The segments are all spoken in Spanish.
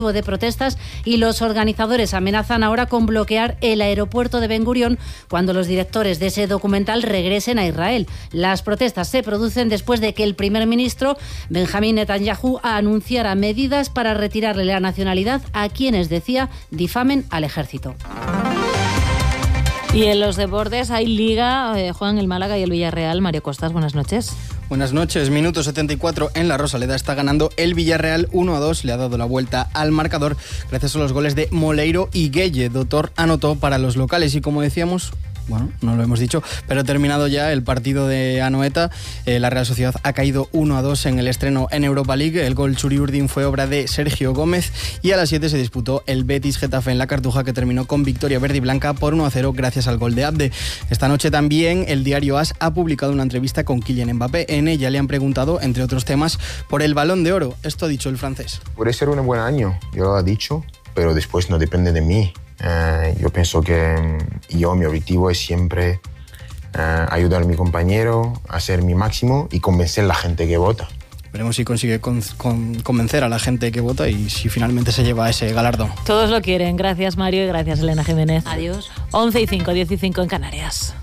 de protestas y los organizadores amenazan ahora con bloquear el aeropuerto de Ben Gurión cuando los directores de ese documental regresen a Israel. Las protestas se producen después de que el primer ministro Benjamín Netanyahu anunciara medidas para retirarle la nacionalidad a quienes, decía, difamen al ejército. Y en los deportes hay liga, juegan el Málaga y el Villarreal. Mario Costas, buenas noches. Buenas noches, minuto 74 en la Rosaleda está ganando el Villarreal 1-2, le ha dado la vuelta al marcador gracias a los goles de Moleiro y Gueye. Dotor anotó para los locales y como decíamos, bueno, no lo hemos dicho, pero terminado ya el partido de Anoeta, la Real Sociedad ha caído 1-2 en el estreno en Europa League. El gol Churiurdin fue obra de Sergio Gómez y a las 7 se disputó el Betis-Getafe en la Cartuja, que terminó con victoria verde y blanca por 1-0 gracias al gol de Abde. Esta noche también el diario AS ha publicado una entrevista con Kylian Mbappé. En ella le han preguntado, entre otros temas, por el Balón de Oro. Esto ha dicho el francés. Puede ser un buen año, yo lo he dicho, pero después no depende de mí. Yo pienso que mi objetivo es siempre ayudar a mi compañero, hacer mi máximo y convencer a la gente que vota. Veremos si consigue convencer a la gente que vota y si finalmente se lleva ese galardón. Todos lo quieren. Gracias, Mario, y gracias, Elena Jiménez. Adiós. 11:05, 10:05 en Canarias.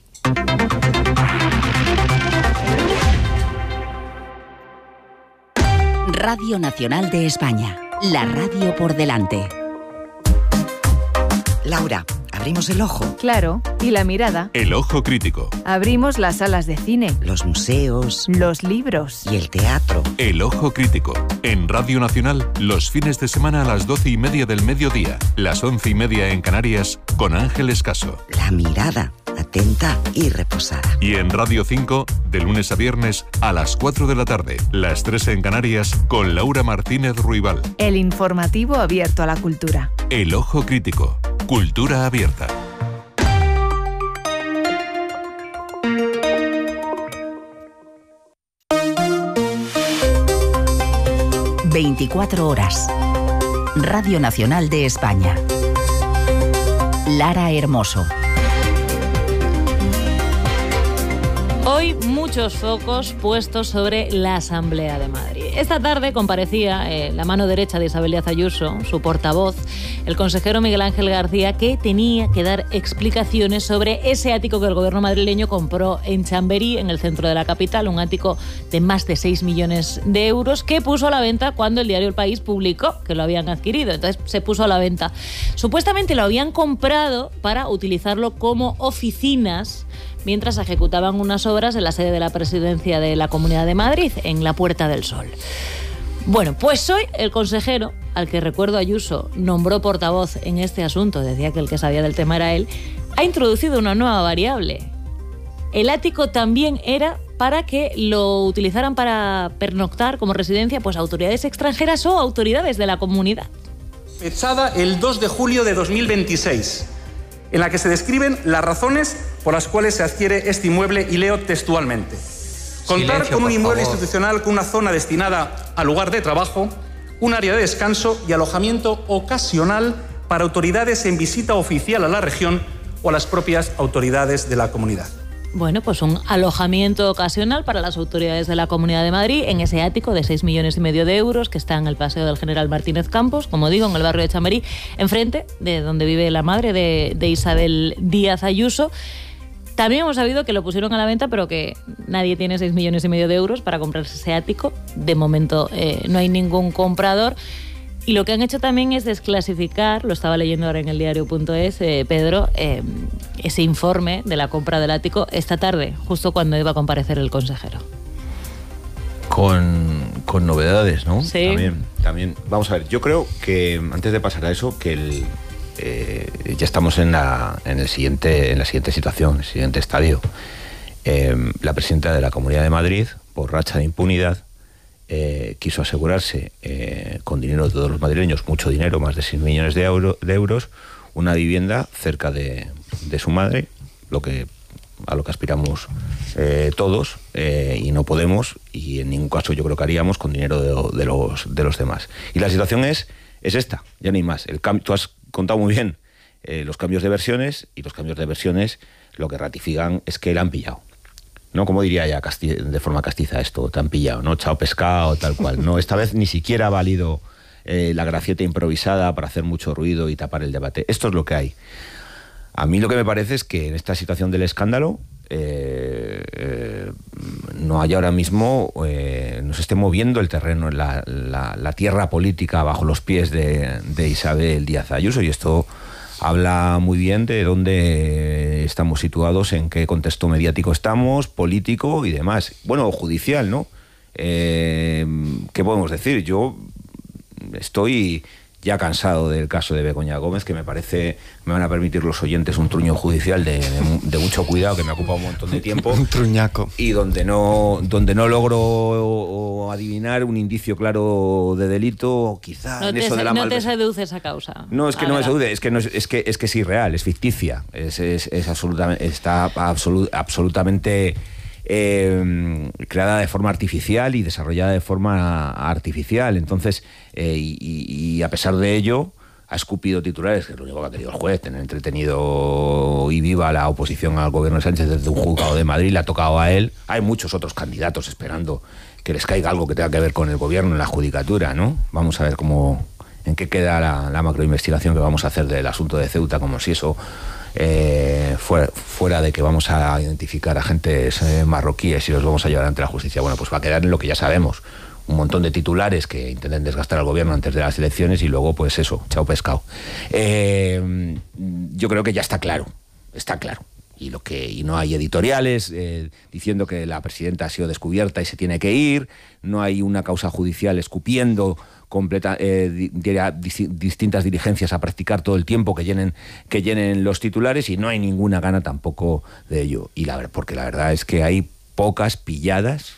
Radio Nacional de España. La radio por delante. Laura, ¿abrimos el ojo? Claro, y la mirada. El ojo crítico. Abrimos las salas de cine. Los museos. Los libros. Y el teatro. El ojo crítico. En Radio Nacional, los fines de semana a las 12:30 del mediodía, las 11:30 en Canarias, con Ángeles Caso. La mirada, atenta y reposada. Y en Radio 5, de lunes a viernes, a las 4 de la tarde, las 3 en Canarias, con Laura Martínez Ruibal. El informativo abierto a la cultura. El ojo crítico. Cultura abierta. ...24 horas... Radio Nacional de España. Lara Hermoso. Hoy muchos focos puestos sobre la Asamblea de Madrid. Esta tarde comparecía la mano derecha de Isabel Díaz Ayuso, su portavoz, el consejero Miguel Ángel García, que tenía que dar explicaciones sobre ese ático que el gobierno madrileño compró en Chamberí, en el centro de la capital, un ático de más de 6 millones de euros que puso a la venta cuando el diario El País publicó que lo habían adquirido. Entonces se puso a la venta. Supuestamente lo habían comprado para utilizarlo como oficinas mientras ejecutaban unas obras en la sede de la Presidencia de la Comunidad de Madrid, en la Puerta del Sol. Bueno, pues hoy el consejero, al que recuerdo Ayuso nombró portavoz en este asunto, decía que el que sabía del tema era él, ha introducido una nueva variable. El ático también era para que lo utilizaran para pernoctar como residencia pues autoridades extranjeras o autoridades de la comunidad. Fechada el 2 de julio de 2026, en la que se describen las razones por las cuales se adquiere este inmueble, y leo textualmente. Contar con un inmueble institucional con una zona destinada al lugar de trabajo, un área de descanso y alojamiento ocasional para autoridades en visita oficial a la región o a las propias autoridades de la comunidad. Bueno, pues un alojamiento ocasional para las autoridades de la Comunidad de Madrid en ese ático de 6,5 millones de euros que está en el Paseo del General Martínez Campos, como digo, en el barrio de Chamberí, enfrente de donde vive la madre de Isabel Díaz Ayuso. También hemos sabido que lo pusieron a la venta, pero que nadie tiene 6,5 millones de euros para comprarse ese ático. De momento no hay ningún comprador. Y lo que han hecho también es desclasificar, lo estaba leyendo ahora en el diario.es, Pedro, ese informe de la compra del ático esta tarde, justo cuando iba a comparecer el consejero. Con novedades, ¿no? Sí. También. Vamos a ver, yo creo que antes de pasar a eso, que ya estamos en la siguiente situación, el siguiente estadio. La presidenta de la Comunidad de Madrid, por racha de impunidad, quiso asegurarse con dinero de todos los madrileños, mucho dinero, más de 6 millones de euros, una vivienda cerca de su madre, a lo que aspiramos todos, y no podemos, y en ningún caso yo creo que haríamos con dinero de los demás. Y la situación es esta, ya no hay más. Tú has contado muy bien los cambios de versiones, y los cambios de versiones lo que ratifican es que la han pillado. No, como diría ya de forma castiza esto, te han pillado, ¿no? Chao pescado, tal cual. No, esta vez ni siquiera ha valido la gracieta improvisada para hacer mucho ruido y tapar el debate. Esto es lo que hay. A mí lo que me parece es que en esta situación del escándalo no haya ahora mismo, no se esté moviendo el terreno, la tierra política bajo los pies de Isabel Díaz Ayuso, y esto habla muy bien de dónde estamos situados, en qué contexto mediático estamos, político y demás. Bueno, judicial, ¿no? ¿Qué podemos decir? Yo estoy ya cansado del caso de Begoña Gómez, que me parece, me van a permitir los oyentes, un truño judicial de mucho cuidado, que me ocupa un montón de tiempo. Un truñaco. Y donde no logro adivinar un indicio claro de delito, quizá no en te, eso de la no te seduce esa causa. No, es que no me seduce, es que es irreal, es ficticia, es absolutamente, está absolutamente creada de forma artificial y desarrollada de forma artificial. Entonces, y a pesar de ello, ha escupido titulares, que es lo único que ha querido el juez, tener entretenido y viva la oposición al gobierno de Sánchez desde un juzgado de Madrid, le ha tocado a él. Hay muchos otros candidatos esperando que les caiga algo que tenga que ver con el gobierno en la judicatura, ¿no? Vamos a ver en qué queda la macroinvestigación que vamos a hacer del asunto de Ceuta, como si eso fuera de que vamos a identificar agentes marroquíes y los vamos a llevar ante la justicia. Bueno, pues va a quedar en lo que ya sabemos, un montón de titulares que intenten desgastar al gobierno antes de las elecciones y luego pues eso, chao pescado. Yo creo que ya está claro, y no hay editoriales diciendo que la presidenta ha sido descubierta y se tiene que ir, no hay una causa judicial escupiendo distintas diligencias a practicar todo el tiempo que llenen los titulares, y no hay ninguna gana tampoco de ello. Porque la verdad es que hay pocas pilladas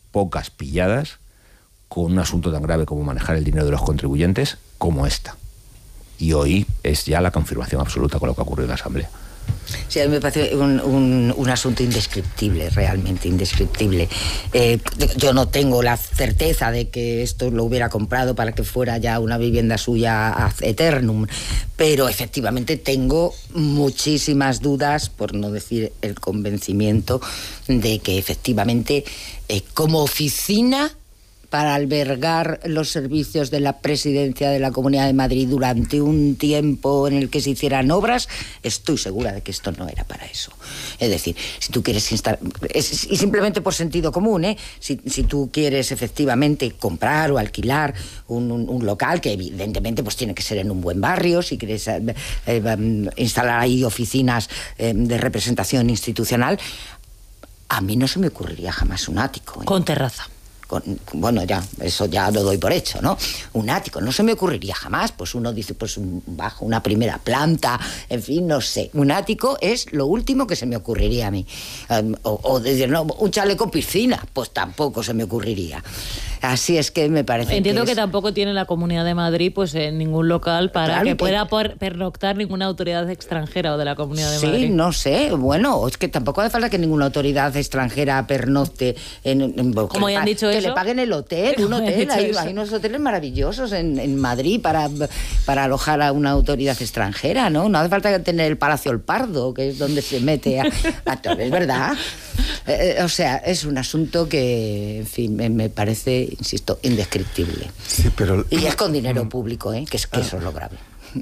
con un asunto tan grave como manejar el dinero de los contribuyentes como esta. Y hoy es ya la confirmación absoluta con lo que ha ocurrido en la Asamblea. Sí, a mí me parece un asunto indescriptible, realmente indescriptible. Yo no tengo la certeza de que esto lo hubiera comprado para que fuera ya una vivienda suya ad eternum, pero efectivamente tengo muchísimas dudas, por no decir el convencimiento, de que efectivamente como oficina para albergar los servicios de la Presidencia de la Comunidad de Madrid durante un tiempo en el que se hicieran obras, estoy segura de que esto no era para eso. Es decir, si tú quieres instalar, y simplemente por sentido común, si tú quieres efectivamente comprar o alquilar un local, que evidentemente pues tiene que ser en un buen barrio, si quieres instalar ahí oficinas de representación institucional, a mí no se me ocurriría jamás un ático. Con terraza. Bueno, ya, eso ya lo doy por hecho, ¿no? Un ático, no se me ocurriría jamás. Pues uno dice, pues un bajo, una primera planta, en fin, no sé. Un ático es lo último que se me ocurriría a mí. O decir, no, un chaleco piscina, pues tampoco se me ocurriría. Así es que me parece. Entiendo que tampoco tiene la Comunidad de Madrid pues ningún local para que pueda pernoctar ninguna autoridad extranjera o de la Comunidad de Madrid. Sí, no sé. Bueno, es que tampoco hace falta que ninguna autoridad extranjera pernocte como ya han dicho que eso, le paguen el hotel, un hotel. Hay unos hoteles maravillosos en Madrid para alojar a una autoridad extranjera, ¿no? No hace falta tener el Palacio El Pardo, que es donde se mete a es verdad. O sea, es un asunto que, en fin, me parece, insisto, indescriptible. Sí, pero... Y es con dinero público, que eso es lo grave.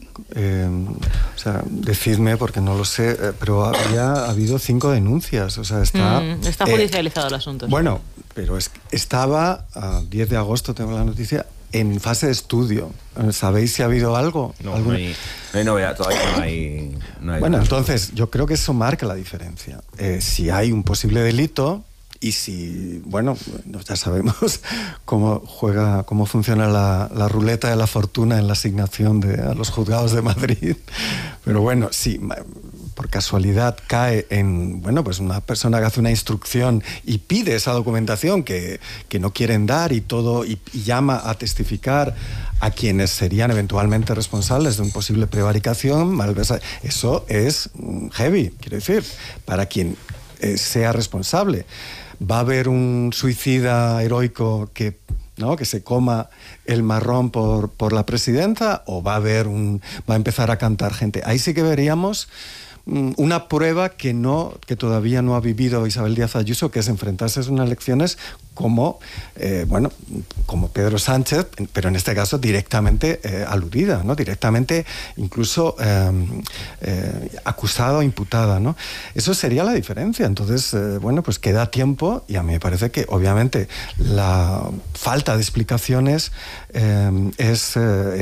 O sea, decidme, porque no lo sé, pero había habido 5 denuncias. O sea, está judicializado el asunto. Bueno, pero estaba a 10 de agosto, tengo la noticia, en fase de estudio. ¿Sabéis si ha habido algo? No hay novedad, todavía no hay bueno, entonces, yo creo que eso marca la diferencia. Si hay un posible delito y si, bueno, ya sabemos cómo funciona la ruleta de la fortuna en la asignación a los juzgados de Madrid. Pero bueno, sí, por casualidad cae en, bueno, pues una persona que hace una instrucción y pide esa documentación que no quieren dar y todo, y llama a testificar a quienes serían eventualmente responsables de un posible prevaricación, malversación. Eso es heavy, quiero decir, para quien sea responsable. ¿Va a haber un suicida heroico que se coma el marrón por la presidenta, o va a empezar a cantar gente? Ahí sí que veríamos, una prueba que todavía no ha vivido Isabel Díaz Ayuso, que es enfrentarse a unas elecciones como Pedro Sánchez, pero en este caso directamente aludida, ¿no? Directamente incluso acusada o imputada, ¿no? Eso sería la diferencia. Entonces, pues queda tiempo, y a mí me parece que obviamente la falta de explicaciones es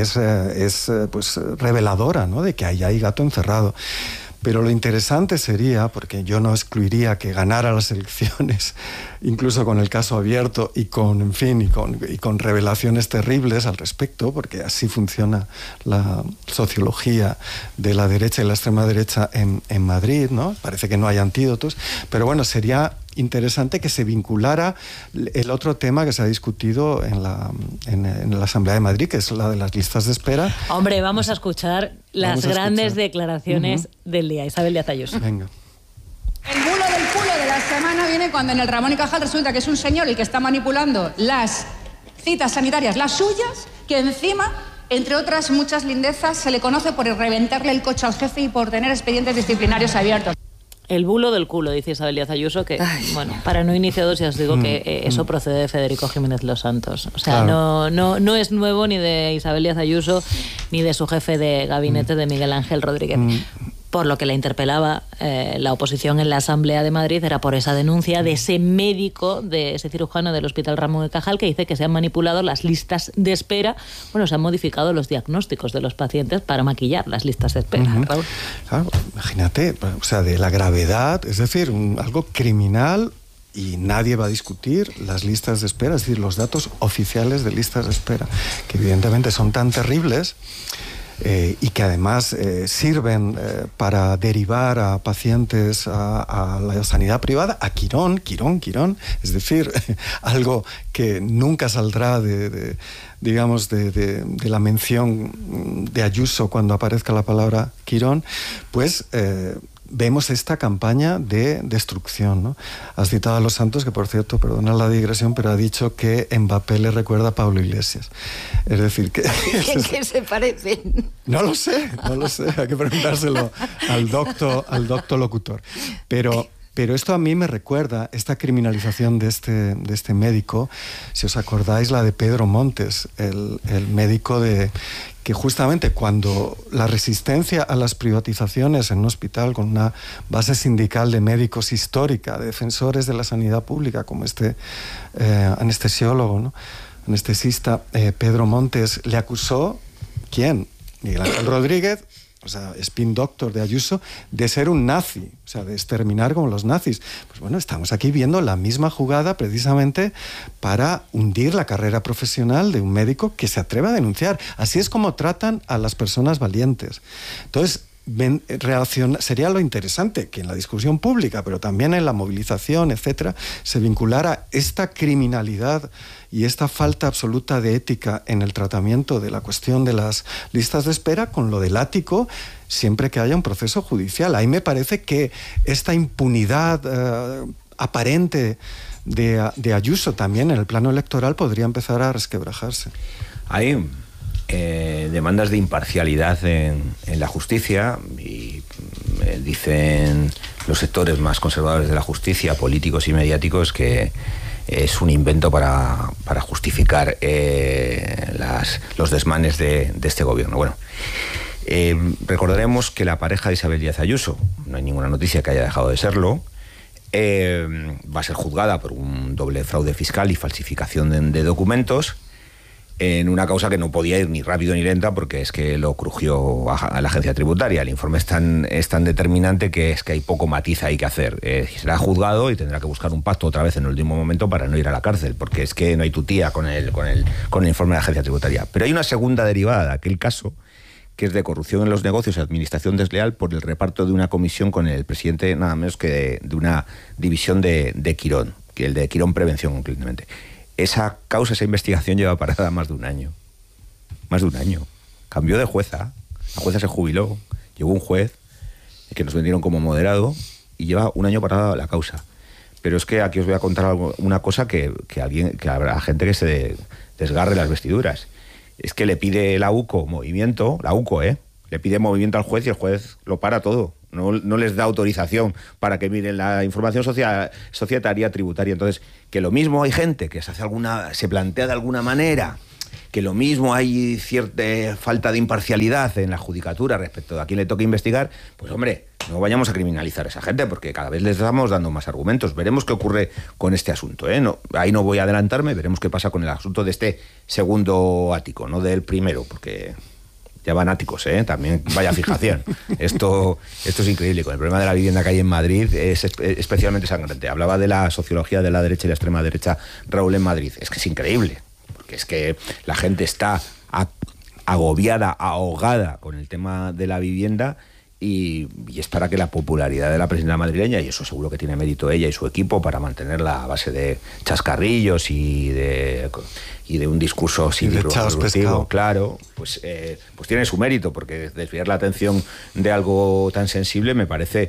reveladora, ¿no? De que ahí hay gato encerrado. Pero lo interesante sería, porque yo no excluiría que ganara las elecciones, incluso con el caso abierto y con revelaciones terribles al respecto, porque así funciona la sociología de la derecha y la extrema derecha en Madrid, ¿no? Parece que no hay antídotos, pero bueno, sería interesante que se vinculara el otro tema que se ha discutido en la Asamblea de Madrid, que es la de las listas de espera. Hombre, vamos a escuchar las grandes declaraciones del día. Isabel Díaz Ayuso. Venga. El bulo del culo de la semana viene cuando en el Ramón y Cajal resulta que es un señor el que está manipulando las citas sanitarias, las suyas, que encima, entre otras muchas lindezas, se le conoce por reventarle el coche al jefe y por tener expedientes disciplinarios abiertos. El bulo del culo, dice Isabel Díaz Ayuso, que, bueno, para no iniciados ya os digo que eso procede de Federico Jiménez Los Santos. O sea, claro. no es nuevo ni de Isabel Díaz Ayuso ni de su jefe de gabinete, de Miguel Ángel Rodríguez. Por lo que la interpelaba la oposición en la Asamblea de Madrid era por esa denuncia de ese médico, de ese cirujano del Hospital Ramón y Cajal, que dice que se han manipulado las listas de espera. Bueno, se han modificado los diagnósticos de los pacientes para maquillar las listas de espera. Raúl. Claro, imagínate, o sea, de la gravedad, es decir, algo criminal, y nadie va a discutir las listas de espera, es decir, los datos oficiales de listas de espera, que evidentemente son tan terribles. Y que además sirven para derivar a pacientes a la sanidad privada, a Quirón, es decir, algo que nunca saldrá de la mención de Ayuso cuando aparezca la palabra Quirón, pues vemos esta campaña de destrucción, ¿no? Has citado a Los Santos, que por cierto, perdona la digresión, pero ha dicho que Mbappé le recuerda a Pablo Iglesias. Es decir, que... ¿En qué se parecen? No lo sé, hay que preguntárselo al doctor locutor. Pero esto a mí me recuerda, esta criminalización de este médico, si os acordáis, la de Pedro Montes, el médico que justamente cuando la resistencia a las privatizaciones en un hospital con una base sindical de médicos histórica, de defensores de la sanidad pública, como este anestesiólogo, ¿no? Anestesista, Pedro Montes, le acusó, ¿quién? Miguel Ángel Rodríguez, o sea, spin doctor de Ayuso, de ser un nazi, o sea, de exterminar como los nazis. Pues bueno, estamos aquí viendo la misma jugada precisamente para hundir la carrera profesional de un médico que se atreve a denunciar. Así es como tratan a las personas valientes. Entonces, sería lo interesante que en la discusión pública, pero también en la movilización, etcétera, se vinculara esta criminalidad y esta falta absoluta de ética en el tratamiento de la cuestión de las listas de espera con lo del ático, siempre que haya un proceso judicial. Ahí me parece que esta impunidad aparente de Ayuso también en el plano electoral podría empezar a resquebrajarse. Hay demandas de imparcialidad en la justicia y dicen los sectores más conservadores de la justicia, políticos y mediáticos, que es un invento para justificar los desmanes de este gobierno. Bueno, recordaremos que la pareja de Isabel Díaz Ayuso, no hay ninguna noticia que haya dejado de serlo, va a ser juzgada por un doble fraude fiscal y falsificación de documentos, en una causa que no podía ir ni rápido ni lenta, porque es que lo crujió a la agencia tributaria. El informe es tan determinante que es que hay poco matiz ahí que hacer. Será juzgado y tendrá que buscar un pacto otra vez en el último momento para no ir a la cárcel, porque es que no hay tutía con el informe de la agencia tributaria. Pero hay una segunda derivada de aquel caso, que es de corrupción en los negocios y administración desleal por el reparto de una comisión con el presidente, nada menos que de una división de Quirón, que el de Quirón Prevención concretamente. Esa causa, esa investigación lleva parada más de un año. Más de un año. Cambió de jueza. La jueza se jubiló. Llegó un juez que nos vendieron como moderado y lleva un año parada la causa. Pero es que aquí os voy a contar una cosa que habrá gente que se desgarre las vestiduras. Es que le pide la UCO movimiento, la UCO, le pide movimiento al juez y el juez lo para todo. no les da autorización para que miren la información societaria, tributaria. Entonces, que lo mismo hay gente que se plantea de alguna manera, que lo mismo hay cierta falta de imparcialidad en la judicatura respecto a quién le toca investigar, pues hombre, no vayamos a criminalizar a esa gente, porque cada vez les estamos dando más argumentos. Veremos qué ocurre con este asunto, ¿eh? Ahí no voy a adelantarme, veremos qué pasa con el asunto de este segundo ático, no del primero, porque ya van áticos, ¿eh? También vaya fijación. Esto es increíble. Con el problema de la vivienda que hay en Madrid es especialmente sangrante. Hablaba de la sociología de la derecha y la extrema derecha, Raúl, en Madrid. Es que es increíble, porque es que la gente está agobiada, ahogada con el tema de la vivienda. Y es para que la popularidad de la presidenta madrileña, y eso seguro que tiene mérito ella y su equipo, para mantenerla a base de chascarrillos y de un discurso disruptivo, claro, pues tiene su mérito, porque desviar la atención de algo tan sensible me parece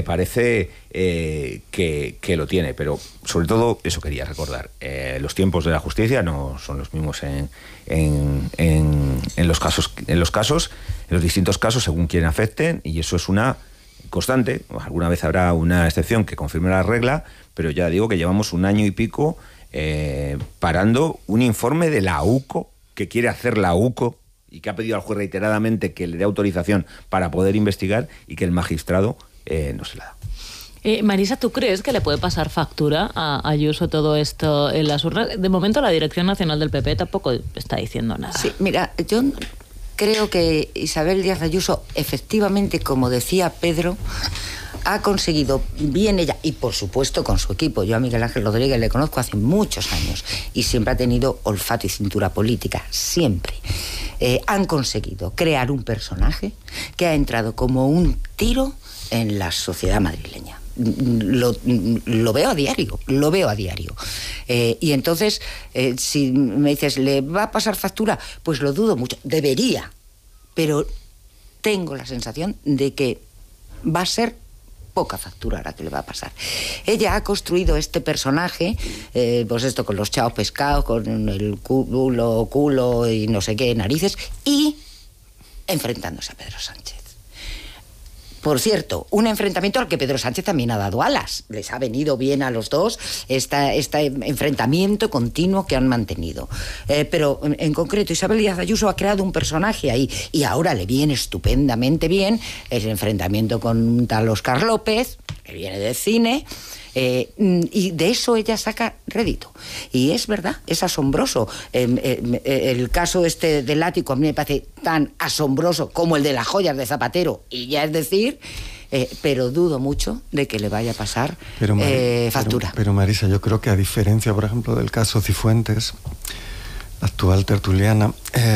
que lo tiene. Pero sobre todo eso quería recordar, los tiempos de la justicia no son los mismos en los distintos casos según quien afecten, y eso es una constante. Alguna vez habrá una excepción que confirme la regla, pero ya digo que llevamos 1 año y pico parando un informe de la UCO, que quiere hacer la UCO y que ha pedido al juez reiteradamente que le dé autorización para poder investigar, y que el magistrado no se la da. Marisa, ¿tú crees que le puede pasar factura a Ayuso todo esto en las urnas? De momento la Dirección Nacional del PP tampoco está diciendo nada. Sí, mira, yo creo que Isabel Díaz Ayuso, efectivamente, como decía Pedro, ha conseguido bien ella, y por supuesto con su equipo. Yo a Miguel Ángel Rodríguez le conozco hace muchos años y siempre ha tenido olfato y cintura política, siempre. Han conseguido crear un personaje que ha entrado como un tiro en la sociedad madrileña. Lo veo a diario, y entonces si me dices, ¿le va a pasar factura? Pues lo dudo mucho, debería, pero tengo la sensación de que va a ser poca factura la que le va a pasar. Ella ha construido este personaje, pues esto con los chaos pescados, con el culo y no sé qué narices, y enfrentándose a Pedro Sánchez. Por cierto, un enfrentamiento al que Pedro Sánchez también ha dado alas. Les ha venido bien a los dos este enfrentamiento continuo que han mantenido. Pero en concreto, Isabel Díaz Ayuso ha creado un personaje ahí, y ahora le viene estupendamente bien el enfrentamiento con un tal Óscar López, que viene del cine. Y de eso ella saca rédito. Y es verdad, es asombroso. El caso este del ático a mí me parece tan asombroso como el de las joyas de Zapatero, y ya es decir, pero dudo mucho de que le vaya a pasar factura. Pero Marisa, yo creo que a diferencia, por ejemplo, del caso Cifuentes, la actual tertuliana,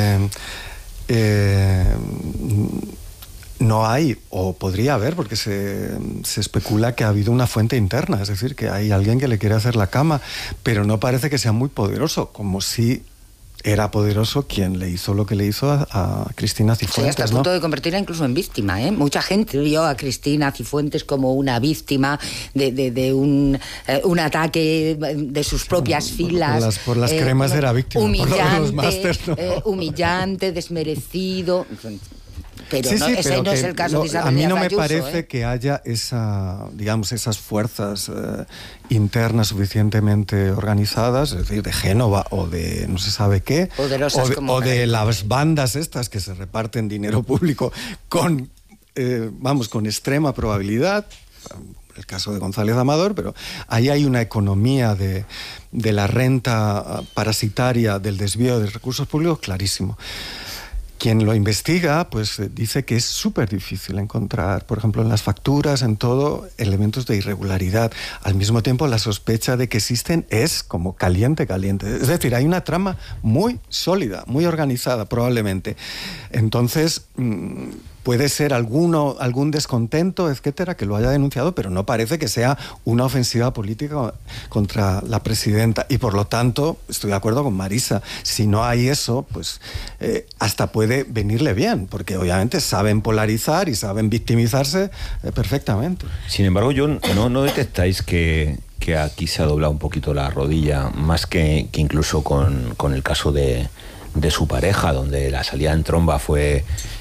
no hay, o podría haber, porque se especula que ha habido una fuente interna, es decir, que hay alguien que le quiere hacer la cama, pero no parece que sea muy poderoso, como si era poderoso quien le hizo lo que le hizo a Cristina Cifuentes. Sí, hasta el punto de convertirla incluso en víctima, ¿eh? Mucha gente vio a Cristina Cifuentes como una víctima de un ataque de sus propias filas. Por las cremas era víctima. Humillante, desmerecido. Pero sí, no, ese pero no es el caso de Isabel a mí no Díaz me Ayuso, parece que haya esas fuerzas internas suficientemente organizadas, es decir, de Génova o de no se sabe qué, o de las bandas estas que se reparten dinero público con extrema probabilidad. El caso de González Amador, pero ahí hay una economía de la renta parasitaria, del desvío de recursos públicos clarísimo. Quien lo investiga, pues dice que es súper difícil encontrar, por ejemplo, en las facturas, en todo, elementos de irregularidad. Al mismo tiempo, la sospecha de que existen es como caliente. Es decir, hay una trama muy sólida, muy organizada, probablemente. Entonces, puede ser algún descontento, etcétera, que lo haya denunciado, pero no parece que sea una ofensiva política contra la presidenta. Y por lo tanto, estoy de acuerdo con Marisa, si no hay eso, pues hasta puede venirle bien, porque obviamente saben polarizar y saben victimizarse perfectamente. Sin embargo, ¿no detectáis que aquí se ha doblado un poquito la rodilla, más que incluso con el caso de su pareja, donde la salida en tromba fue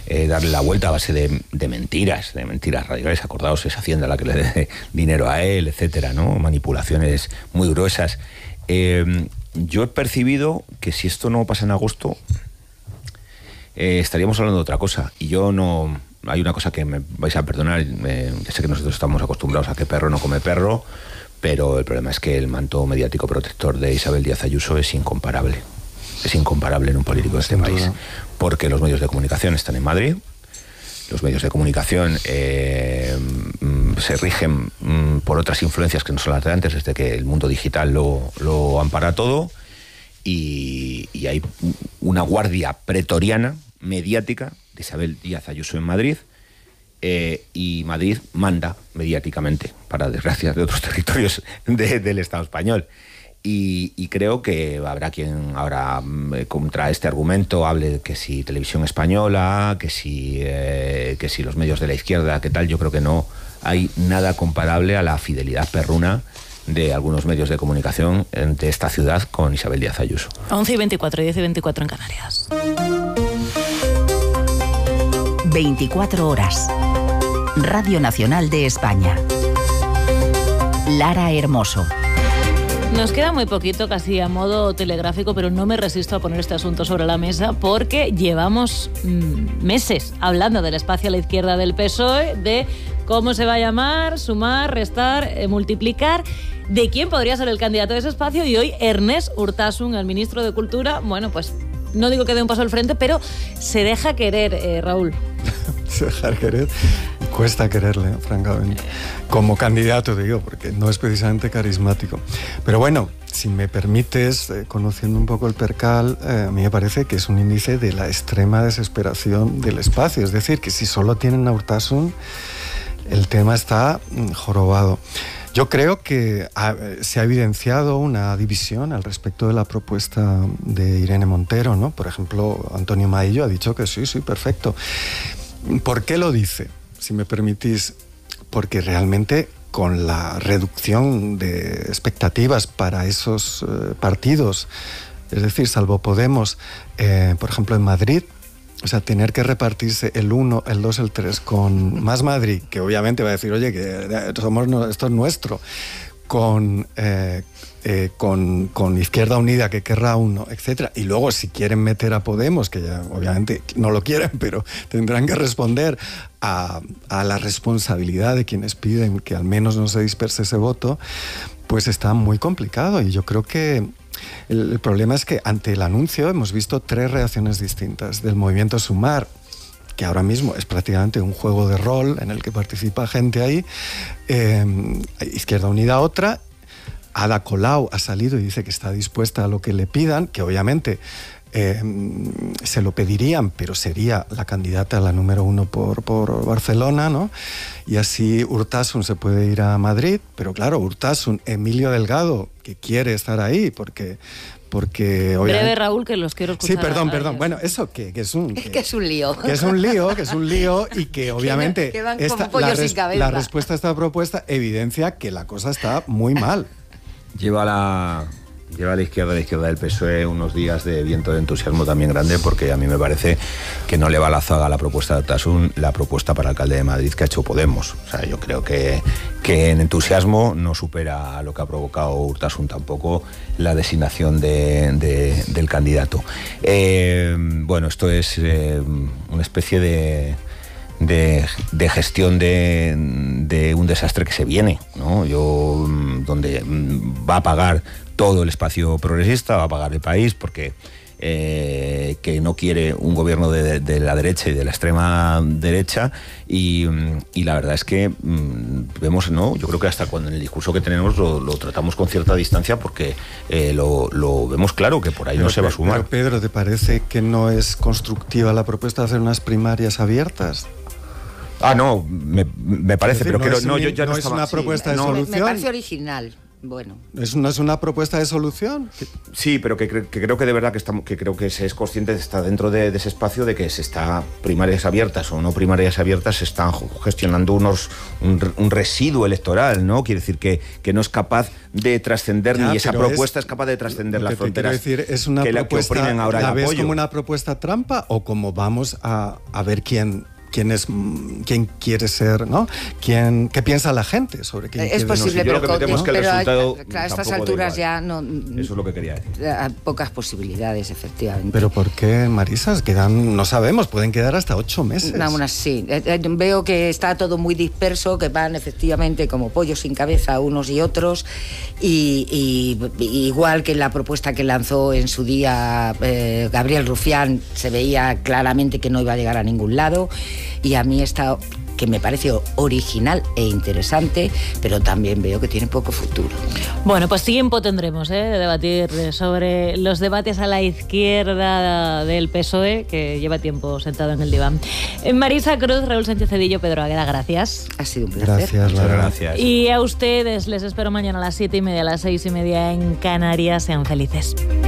darle la vuelta a base de mentiras radicales. Acordaos esa hacienda a la que le dé dinero a él, etcétera, ¿no? Manipulaciones muy gruesas. Yo he percibido que si esto no pasa en agosto, estaríamos hablando de otra cosa. Y yo no... Hay una cosa que me vais a perdonar, ya sé que nosotros estamos acostumbrados a que perro no come perro, pero el problema es que el manto mediático protector de Isabel Díaz Ayuso es incomparable. Es incomparable en un político de este país. Porque los medios de comunicación están en Madrid, los medios de comunicación se rigen por otras influencias que no son las de antes, desde que el mundo digital lo ampara todo, y hay una guardia pretoriana, mediática, de Isabel Díaz Ayuso en Madrid, y Madrid manda mediáticamente, para desgracia de otros territorios del Estado español. Y creo que habrá quien ahora contra este argumento hable que si Televisión Española, que si los medios de la izquierda, que tal. Yo creo que no hay nada comparable a la fidelidad perruna de algunos medios de comunicación de esta ciudad con Isabel Díaz Ayuso. 11:24, 10:24 en Canarias. 24 horas. Radio Nacional de España. Lara Hermoso. Nos queda muy poquito, casi a modo telegráfico, pero no me resisto a poner este asunto sobre la mesa porque llevamos meses hablando del espacio a la izquierda del PSOE, de cómo se va a llamar, sumar, restar, multiplicar, de quién podría ser el candidato de ese espacio, y hoy Ernest Urtasun, el ministro de Cultura, bueno, pues no digo que dé un paso al frente, pero se deja querer, Raúl. Se deja querer. Cuesta quererle, francamente. Como candidato, digo, porque no es precisamente carismático. Pero bueno, si me permites, conociendo un poco el percal, a mí me parece que es un índice de la extrema desesperación del espacio. Es decir, que si solo tienen a Urtasun, el tema está jorobado. Yo creo que se ha evidenciado una división al respecto de la propuesta de Irene Montero, ¿no? Por ejemplo, Antonio Maillo ha dicho que sí, perfecto. ¿Por qué lo dice? Si me permitís, porque realmente con la reducción de expectativas para esos partidos, es decir, salvo Podemos, por ejemplo en Madrid, o sea, tener que repartirse el 1, el 2, el 3 con Más Madrid, que obviamente va a decir, oye, que esto es nuestro, con Izquierda Unida, que querrá uno, etcétera. Y luego, si quieren meter a Podemos, que ya obviamente no lo quieren, pero tendrán que responder a la responsabilidad de quienes piden que al menos no se disperse ese voto, pues está muy complicado. Y yo creo que el problema es que ante el anuncio hemos visto 3 reacciones distintas. Del movimiento Sumar, que ahora mismo es prácticamente un juego de rol en el que participa gente ahí, Izquierda Unida otra, Ada Colau ha salido y dice que está dispuesta a lo que le pidan, que obviamente se lo pedirían, pero sería la candidata a la número 1 por Barcelona, ¿no? Y así Urtasun se puede ir a Madrid, pero claro, Urtasun, Emilio Delgado, que quiere estar ahí, porque breve, Raúl, que los quiero escuchar. Sí, perdón. Bueno, eso que es un lío. Que es un lío y que obviamente la respuesta a esta propuesta evidencia que la cosa está muy mal. Lleva a la izquierda del PSOE unos días de viento de entusiasmo también grande, porque a mí me parece que no le va a la zaga la propuesta de Urtasun, la propuesta para alcalde de Madrid que ha hecho Podemos. O sea, yo creo que en entusiasmo no supera lo que ha provocado Urtasun tampoco la designación del candidato. Bueno, esto es una especie de gestión de un desastre que se viene, ¿no? Donde va a pagar todo el espacio progresista, va a pagar el país, porque que no quiere un gobierno de la derecha y de la extrema derecha, y la verdad es que vemos, ¿no? Yo creo que hasta cuando en el discurso que tenemos lo tratamos con cierta distancia, porque lo vemos claro que por ahí no se va a sumar. Pero Pedro, ¿te parece que no es constructiva la propuesta de hacer unas primarias abiertas? No, me parece, decir, pero no, yo ya no es una propuesta de solución. Me parece original. Bueno. ¿No es una propuesta de solución? Sí, pero que creo que de verdad que creo que se es consciente, está dentro de ese espacio de que se está, primarias abiertas o no primarias abiertas, se están gestionando un residuo electoral, ¿no? Quiere decir que no es capaz de trascender, ni esa propuesta es capaz de trascender las fronteras. Quiero decir, es una propuesta, que oprimen ahora el apoyo. ¿La ves como una propuesta trampa o como vamos a ver quién quiere ser, ¿no? ¿Qué piensa la gente sobre quién quiere ser? Es posible, pero a estas alturas ya no... Eso es lo que quería decir. Hay pocas posibilidades, efectivamente. ¿Pero por qué, Marisa? No sabemos, pueden quedar hasta 8 meses. Aún así, veo que está todo muy disperso, que van efectivamente como pollos sin cabeza unos y otros, y igual que la propuesta que lanzó en su día Gabriel Rufián, se veía claramente que no iba a llegar a ningún lado. Y a mí esta, que me parece original e interesante, pero también veo que tiene poco futuro. Bueno, pues tiempo tendremos de debatir sobre los debates a la izquierda del PSOE, que lleva tiempo sentado en el diván. Marisa Cruz, Raúl Sánchez Cedillo, Pedro Agueda, gracias. Ha sido un placer. Gracias, muchas gracias. Y a ustedes les espero mañana a las 7:30, a las 6:30 en Canarias. Sean felices.